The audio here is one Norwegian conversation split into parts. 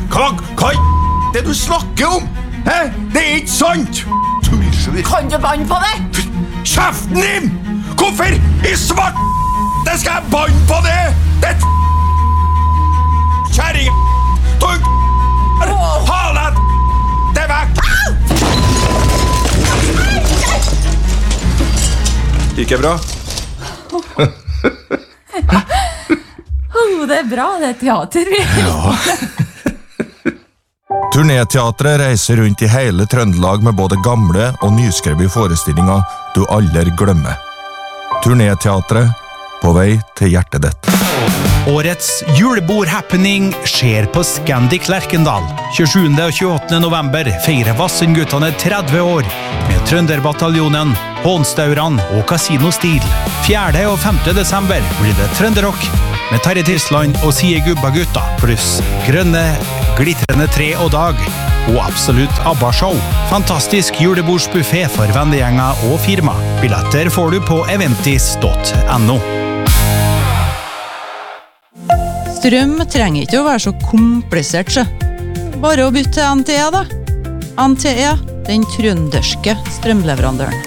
Hva det du snakker om? Hæ? Det ikke sant! Tullsjur. Kan du banne på det? Kjeften din! Hvorfor i svart det skal jeg banne på det? Det kjæring tung halet det vekk! Gikk det bra? Det bra, det teater. Ja. Turnéteatret reiser rundt i hele Trøndelag med både gamle og nyskrevet forestillinger du aldri glemmer. Turnéteatret på vei til hjertet ditt. Årets julebord-happening skjer på Scandic Lerkendal. 27. og 28. november feirer Vassendguttene 30 år med Trønderbataljonen, Hånstauran og Casino Stil. 4. og 5. desember blir det Trønderrock med Terje Tisland og Sie Gubba Gutta, pluss grønne, glittrende tre og dag og absolutt ABBA-show. Fantastisk julebordsbuffet for vennegjenger og firma. Billetter får du på eventis.no. Strøm trenger ikke å være så komplisert, så. Bare å bytte til NTE, da. NTE, den trønderske strømleverandøren.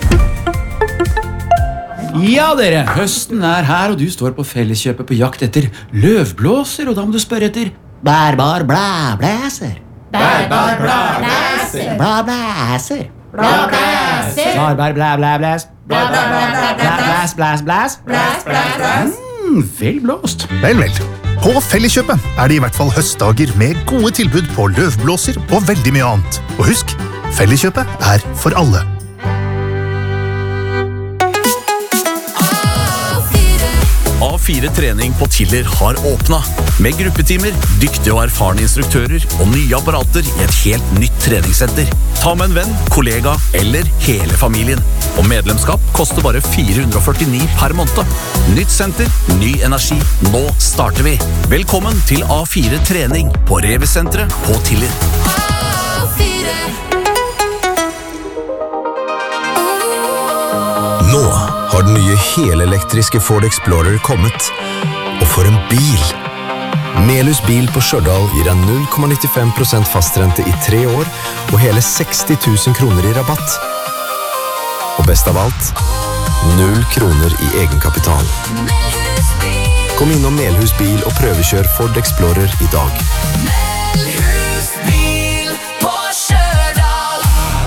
Ja, dere, høsten er her, og du står på Felleskjøpet på jakt etter løvblåser, og da må du spørre etter bærbar blæblæser. Bærbar blæblæser. Blæblæser. Blæblæser. Bærbar blæblæblæs. Blæblæs, blæs, blæs. Blæs, blæs, blæs. Vel blåst. Vel. På Felleskjøpet er det i hvert fall høstdager med gode tilbud på løvblåser og veldig mye annet. Og husk, Felleskjøpet er for alle. A4 trening på Tiller har åpnet. Med gruppetimer, dyktige og erfarne instruktører og nye apparater i et helt nytt treningssenter. Ta med en venn, kollega eller hele familien. Og medlemskap koster bare 449 per måned. Nytt senter, ny energi. Nå starter vi. Velkommen til A4 trening på Revisenteret på Tiller. Nå har den nye helelektriske Ford Explorer kommet. Og for en bil! Melhus bil på Stjørdal gir deg 0,95% fastrente i 3 år og hele 60 000 kroner i rabatt. Og best av alt, 0 kroner i egenkapital. Kom innom Melhus bil og prøvekjør Ford Explorer i dag. Melhus bil på Stjørdal.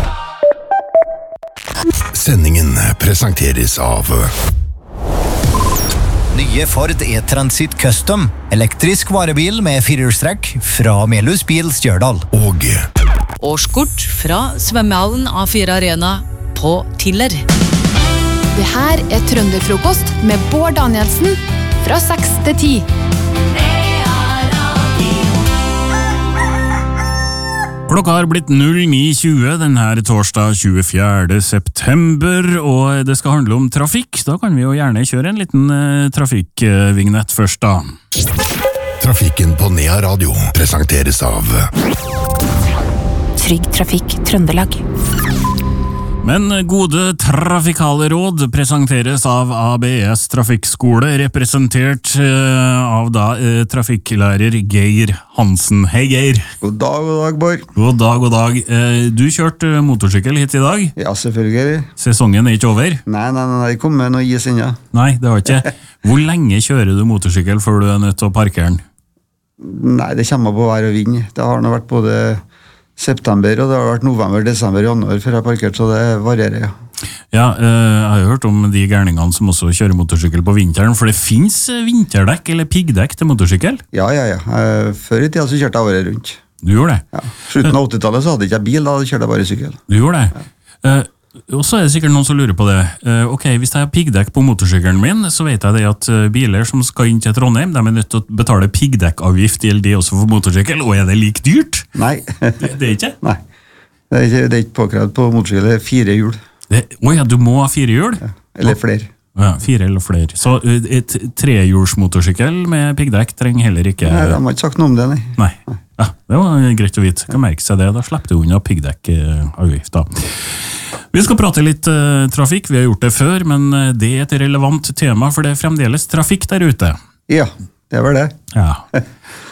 Sendingen presenteres av Nye Ford E-Transit Custom, elektrisk varebil med 4-hjulstrekk fra Melhus bil Stjørdal. Og årskort fra svømmehallen A4 Arena på Tiller. Det her er Trønderfrokost med Bård Danielsen fra 6 til 10. Klokka har blitt 09.20 denne torsdag 24. september, og det skal handle om trafikk. Da kan vi jo gjerne kjøre en liten trafikkvignett først da. Trafikken på Nea Radio presenteres av Trygg Trafikk Trøndelag. Men gode trafikale råd presenteres av ABS Trafikkskole, representert av trafikklærer Geir Hansen. Hei Geir. God dag, Bård. God dag. Du kjørte motorsykkel hit i dag? Ja, selvfølgelig. Sesongen er ikke over? Nei, det kommer noe is inn, ja. Nei, det har ikke. Hvor lenge kjører du motorsykkel før du er nødt til å parkere den? Nei, det kommer på vær og vind. Det har nå vært både september, og det har vært november, desember, januar før jeg parkert, så det varierer, ja. Ja, jeg har jo hørt om de gærningene som også kjører motorsykkel på vinteren, for det finnes vinterdekk eller piggdekk til motorsykkel? Ja. Før i tida så kjørte jeg året rundt. Du gjorde det? Ja. Slutten av 80-tallet så hadde jeg ikke bil, da kjørte jeg bare sykkel. Du gjorde det? Ja. Og så er det sikkert noen som lurer på det. Ok, hvis jeg har piggdekk på motorsykkelen min, så vet jeg det at biler som skal inn til Trondheim, de er nødt til å betale piggdekkavgift, gjelder det også for motorsykkel, og er det like dyrt? Nei. Det er ikke? Nei. Det er ikke påkrevd på motorsykkel, det er 4 hjul. Åja, du må ha 4 hjul? Ja, eller flere. Ja, 4 eller flere. Så et 3-hjulsmotorsykkel med piggdekk trenger heller ikke... Nei, de har ikke sagt noe om det, nei. Ja, det var greit å vite. Kan merke seg det, da slipper du unna piggdekkavgift da. Vi skal prate litt trafikk, vi har gjort det før, men det er et relevant tema, for det er fremdeles trafikk der ute. Ja, det var det. Ja.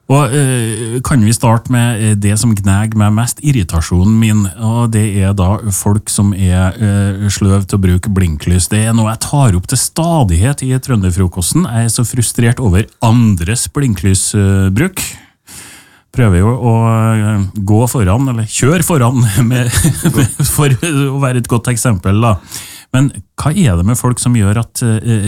Og kan vi starte med det som gneg meg mest, irritasjonen min, og det da folk som sløv til å bruke blinklys. Det noe jeg tar opp til stadighet i Trønderfrokosten. Jeg så frustrert over andres blinklysbruk. Prøver jo å gå foran, eller kjøre foran for å være et godt eksempel da. Men hva det med folk som gjør at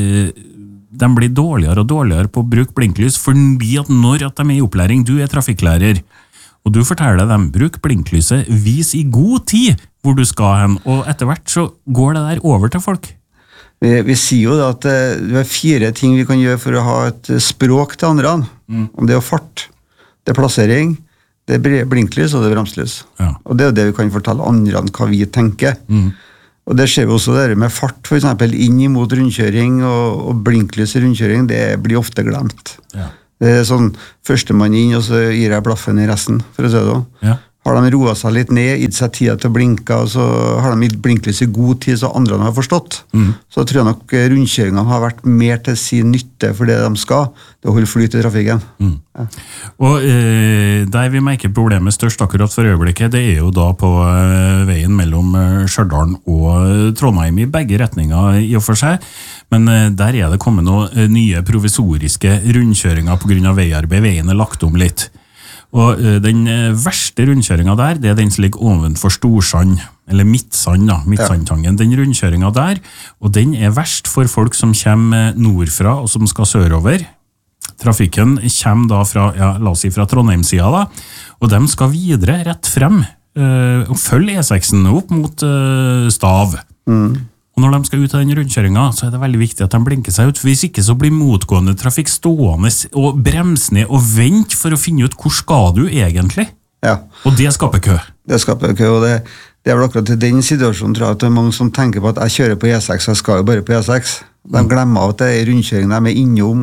de blir dårligere og dårligere på å bruke blinklys fordi at når at de i opplæring, du trafikklærer, og du forteller dem, bruk blinklyset, vis i god tid hvor du skal hen, og etter hvert så går det der over til folk. Vi sier jo da at det 4 ting vi kan gjøre for å ha et språk til andre, om det fart, det plassering, det blinklys og det bremselys. Ja. Og det det vi kan fortelle andre hva vi tenker. Og det ser vi også der med fart, for eksempel inn imot rundkjøring og blinklys i rundkjøring, det blir ofte glemt. Ja. Det sånn, førstemann inn, og så gir jeg blaffen i resten, for å si det. Ja. Har de roet seg litt ned, gitt seg tida til å blinke, og så har de gitt blinklys i god tid, så andre har forstått. Så tror jeg nok rundkjøringene har vært mer til sin nytte for det de skal, det å holde flyt i trafikken. Ja. Og der vi merker problemet størst akkurat for øyeblikket, det jo da på veien mellom Stjørdal og Trondheim i begge retninger i og for seg, men der det kommet noen nye provisoriske rundkjøringer på grunn av veiarbeid. Veien lagt om litt. Og den verste rundkjøringen der, det den som ligger ovenfor Storsand, eller Midtsand da, Midtsandtangen, den rundkjøringen der, og den verst for folk som kommer nordfra og som skal sørover. Trafikken kommer da fra, la oss si fra Trondheimssida da, og de skal videre rett frem, og følge E6-en opp mot Stav. Og når de skal ut av den rundkjøringen, så det veldig viktig at de blinker seg ut, for hvis ikke så blir motgående trafikk stående og bremsende og vente for å finne ut hvor skal du egentlig? Ja. Og det skaper kø. Det skaper kø, og det vel akkurat til den situasjonen, tror jeg, at det mange som tenker på at jeg kjører på E6, jeg skal jo bare på E6. De glemmer at det rundkjøring de innom,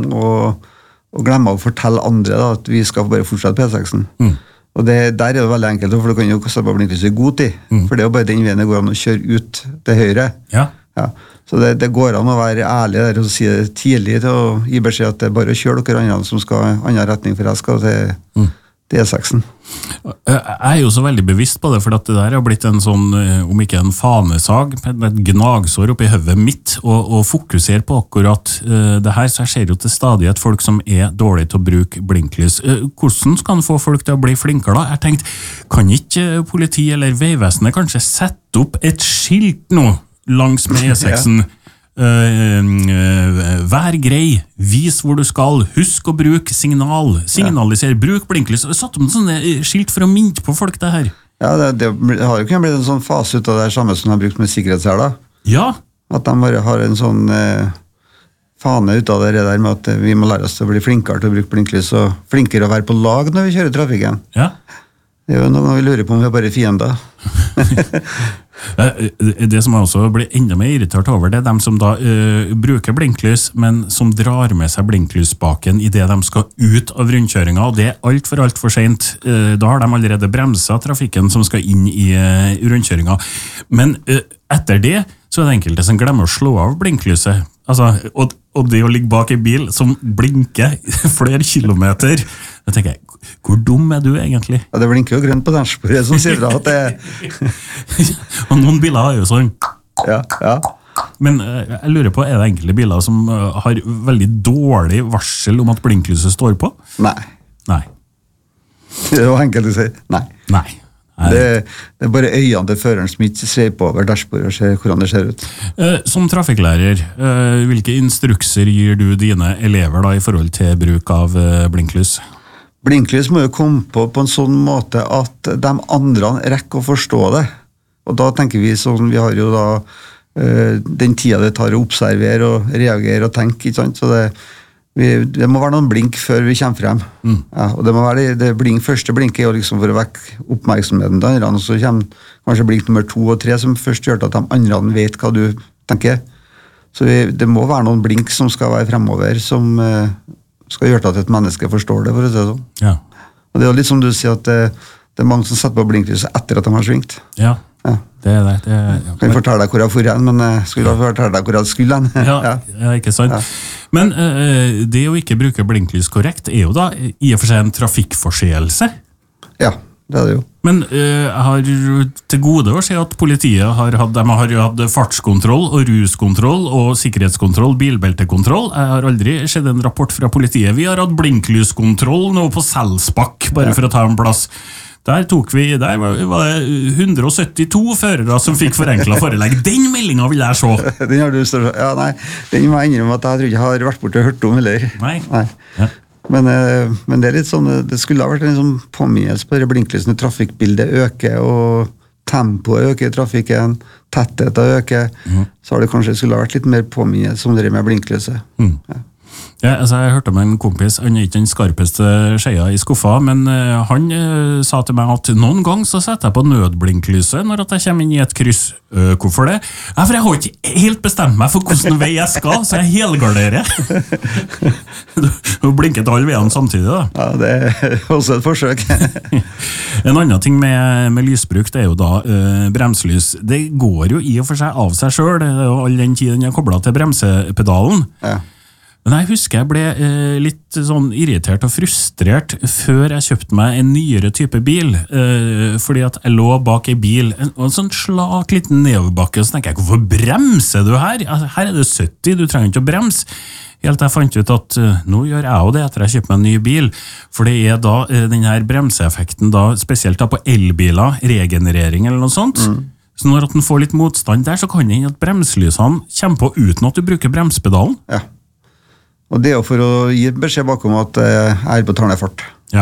og glemmer å fortelle andre da, at vi skal bare fortsette på E6-en. Og der det jo veldig enkelt, for du kan jo kaste på blinklys i god tid, for det jo bare den veien det går an å kjøre ut til høyre. Ja. Så det går an å være ærlig der og si det tidlig til å gi beskjed at det bare å kjøre dere andre som skal i annen retning, for jeg skal til E6-en. Jeg jo så veldig bevisst på det, for at det der har blitt en sånn, om ikke en fanesag, et gnagsår oppi høvet mitt, og fokusere på akkurat det her, så jeg ser jo til stadighet folk som dårlige til å bruke blinklys. Hvordan skal man få folk til å bli flinkere da? Jeg tenkte, kan ikke politi eller veivesenet kanskje sette opp et skilt nå, langs med E6-en? Vær grei, vis hvor du skal, husk å bruke signaliser, bruk blinklys. Satt om sånne skilt for å minne på folk det her. Ja, det har jo ikke blitt en sånn fase ut av det samme som de har brukt med sikkerhetsseler. Ja. At de bare har en sånn fane ut av det der med at vi må lære oss til å bli flinkere til å bruke blinklys, og flinkere å være på lag når vi kjører trafikken. Ja. Det jo noe vi lurer på om vi bare fiender. Det som jeg også blir enda mer irritert over, det dem som da bruker blinklys, men som drar med seg blinklysbaken i det de skal ut av rundkjøringen, og det alt for sent. Da har de allerede bremset trafikken som skal inn i rundkjøringen. Men etter det, så det enkelte som glemmer å slå av blinklyset. Altså, og det å ligge bak i bil som blinker flere kilometer, da tenker jeg, hvor dum du egentlig? Ja, det blinker jo grønt på dashbordet som sier at det... Og noen biler har jo sånn. Ja. Men jeg lurer på, det enkelte biler som har veldig dårlig varsel om at blinklyset står på? Nei. Det er jo enkelt å si. Nei. Det er bare øynene til føreren som ikke ser på over dashbordet og ser hvordan det ser ut. Som trafikklærer, hvilke instrukser gir du dine elever da i forhold til bruk av blinklys? Blinklys må jo komme på en sånn måte at de andre rekker å forstå det. Og da tenker vi sånn, vi har jo da den tida det tar å observere og reagere og tenke, ikke sant? Så det må være noen blink før vi kommer frem. Ja, og det må være det første blinket er jo liksom for å vekke oppmerksomheten til andre, og så kommer kanskje blink nummer 2 og 3 som først gjør at de andre vet hva du tenker. Så det må være noen blink som skal være fremover, som skal gjøre at et menneske forstår det, for å si det sånn. Ja. Og det er jo litt som du sier at det er mange som setter på blinklyset etter at de har svingt. Ja. Det er det. Kan jeg fortelle deg hvor jeg får igjen, men jeg skulle fortelle deg hvor jeg skulle igjen. Ja, ikke sant. Men det å ikke bruke blinklys korrekt er jo da i og for seg en trafikkforseelse. Ja, det er det jo. Men jeg har til gode å se at politiet har hatt fartskontroll og ruskontroll og sikkerhetskontroll, bilbeltekontroll. Jeg har aldri sett en rapport fra politiet. Vi har hatt blinklyskontroll nå på Selsbakk, bare for å ta en plass. Der var det 172 førere som fikk forenklet forelegg. Den meldingen vil jeg se. Den har du større. Ja, nei, den må jeg innrømme at jeg tror ikke jeg har vært borte og hørt om heller. Nei. Ja. Men det er litt sånn, det skulle ha vært en sånn påminnelse på det blinklysene. Trafikkbildet øker, og tempoet øker i trafikken, tettheten øker. Så har det kanskje skulle ha vært litt mer påminnelse om det med blinklyset. Ja, altså jeg hørte med en kompis, han er ikke den skarpeste skeia i skuffa, men han sa til meg at noen gang så setter jeg på nødblinklyset når at jeg kommer inn i et kryss. Hvorfor det? Ja, for jeg har ikke helt bestemt meg for hvordan vei jeg skal, så jeg helgarderer. Du blinket alle veiene samtidig da. Ja, det er også et forsøk. En annen ting med lysbruk, det er jo da bremselys. Det går jo i og for seg av seg selv, det er jo all den tiden jeg er koblet til bremsepedalen. Ja. Men jeg husker jeg ble litt sånn irritert og frustrert før jeg kjøpte meg en nyere type bil, fordi at jeg lå bak en bil, en sånn slak liten nedoverbakke, og så tenker jeg, hvorfor bremser du her? Altså, her er det 70, du trenger ikke å bremse. Helt jeg fant ut at nå gjør jeg jo det etter jeg kjøper meg en ny bil, for det er da den her bremseeffekten da, spesielt da på elbiler, regenerering eller noe sånt, så når den får litt motstand der, så kan det hende at bremselysene kommer på uten at du bruker bremspedalen. Ja. Og det er jo for å gi beskjed bakom at jeg er på tar ned fart. Ja.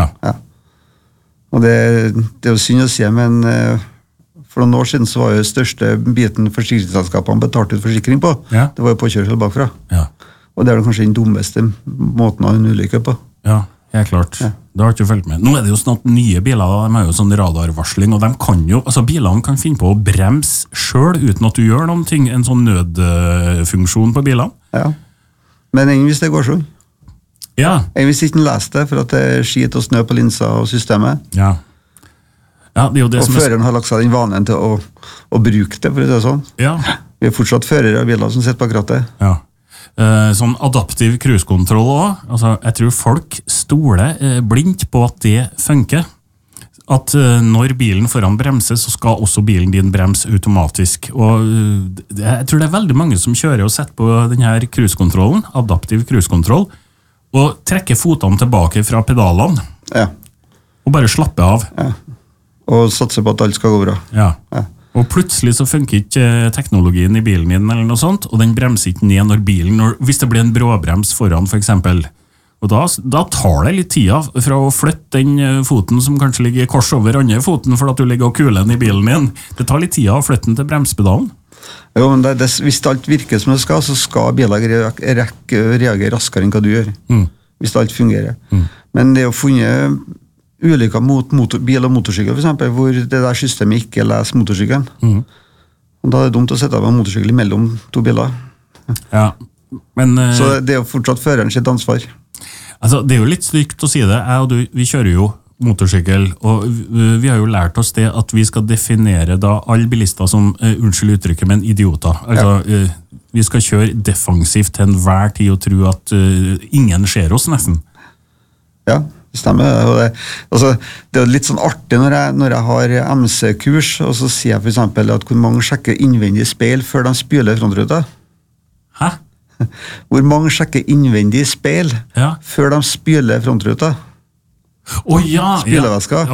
Og det er jo synd å si, men for noen år siden så var jo største biten forsikringsselskapene betalt ut forsikring på. Ja. Det var jo påkjørsel bakfra. Ja. Og det er kanskje den dummeste måten av en ulykke på. Ja, helt klart. Ja. Det har ikke fulgt med. Nå er det jo sånn at nye biler, de har jo sånn radarvarsling, og de kan jo, altså bilene kan finne på å bremse selv uten at du gjør noen ting, en sånn nødfunksjon på bilene. Ja. Men enn hvis det går sånn. Ja. Enn hvis ikke den leser det, for at det er skit og snø på linsa og systemet. Ja. Ja, det er jo det og som føreren har lagt seg den vanen til å bruke det, for å si det sånn. Ja. Vi er fortsatt førere av biler som sitter bak rattet. Ja. Sånn adaptiv cruisekontroll også. Altså, jeg tror folk stoler blindt på at det funker. At når bilen foran bremser, så skal også bilen din bremse automatisk. Og jeg tror det er veldig mange som kjører og setter på denne cruisekontrollen, adaptiv cruisekontroll, og trekker fotene tilbake fra pedalene. Ja. Og bare slapper av. Ja. Og satser på at alt skal gå bra. Ja. Og plutselig så funker ikke teknologien i bilen din eller noe sånt, og den bremser ikke ned når bilen, hvis det blir en bråbrems foran for eksempel. Og da tar det litt tida fra å flytte den foten som kanskje ligger kors over andre foten for at du ligger og kuler den i bilen din. Det tar litt tida å flytte den til bremspedalen. Jo, men hvis alt virker som det skal, så skal biler reagere raskere enn hva du gjør. Hvis alt fungerer. Men det å funnet ulykker mot bil og motorsykkel, for eksempel, hvor det der systemet ikke leser motorsykkelen. Og da er det dumt å sette av en motorsykkel mellom to biler. Ja, men... Så det er jo fortsatt føreren sitt ansvar. Altså, det er jo litt stygt å si det. Jeg og du, vi kjører jo motorsykkel, og vi har jo lært oss det at vi skal definere da alle bilister som, unnskyld uttrykket, men idioter. Altså, vi skal kjøre defensivt til enhver tid og tro at ingen ser oss nesten. Ja, det stemmer. Det er litt sånn artig når jeg har MC-kurs, og så sier jeg for eksempel at hvor mange sjekker innvendig speil før de spyler frontruta. Hæ? Hvor mange sjekker innvendig speil før de spyler frontruta. Spylevæska.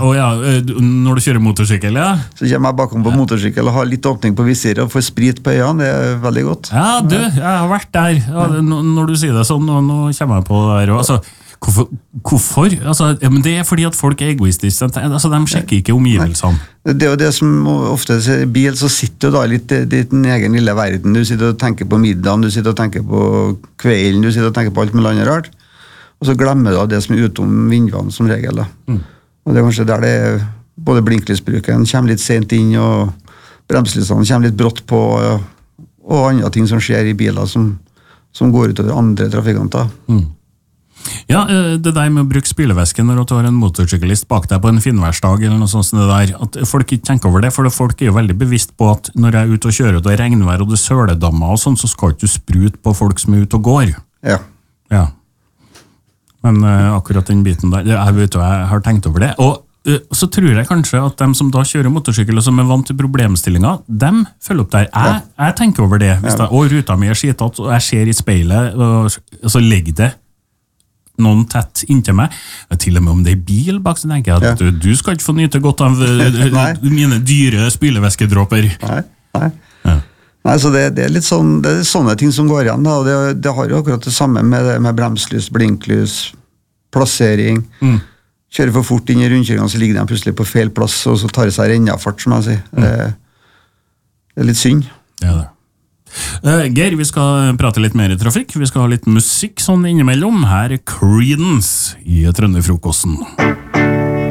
Når du kjører motorsykkel, ja. Så kommer jeg bakom på motorsykkel og har litt åpning på visiret og får sprit på øynene, det er veldig godt. Ja, jeg har vært der. Ja, når du sier det sånn, nå kommer jeg på det der. Altså, hvorfor? Altså, men det er fordi at folk er egoistiske. Altså, de sjekker ikke omgivelsene. Det er jo det som ofte i bil, så sitter du da litt i din egen lille verden. Du sitter og tenker på middagen, du sitter og tenker på kvelden, du sitter og tenker på alt mulig annet rart. Og så glemmer du det som er utom vinduene som regel. Og det er kanskje der det er både blinklysbruken kommer litt sent inn, og bremselysene kommer litt brått på, og andre ting som skjer i biler som går ut over andre trafikanter. Ja, det der med å bruke spylevæske når du har en motorsyklist bak deg på en finværsdag eller noe sånt som det der, at folk ikke tenker over det, for folk er jo veldig bevisst på at når jeg er ute og kjører og det er regnvær og det søledammer og sånn, så skal ikke du sprute på folk som er ute og går. Ja. Ja. Men akkurat den biten der, jeg har tenkt over det, og så tror jeg kanskje at de som da kjører motorsykkel og som er vant til problemstillinger, de følger opp der. Jeg tenker over det. Hvis ruta mi er skitet, og jeg ser i speilet, og så legger det noen tett inntil meg. Til og med om det er bil bak, så tenker jeg at du skal ikke få nyte godt av mine dyre spylevæskedråper. Nei, så det er litt sånn, det er sånne ting som går igjen, da, og det har jo akkurat det samme med bremslys, blinklys, plassering. Kjører for fort inn i rundkjøringen, så ligger de plutselig på feil plass, og så tar det seg rennafart, som jeg sier. Det er litt synd. Det er det. Geir, vi skal prate litt mer i trafikk. Vi skal ha litt musikk sånn innimellom. Her er Creedence i Trønderfrokosten.